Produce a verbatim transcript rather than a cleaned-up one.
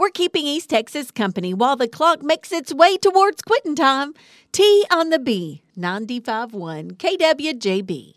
We're keeping East Texas company while the clock makes its way towards quitting time. T on the B, ninety-five point one K W J B.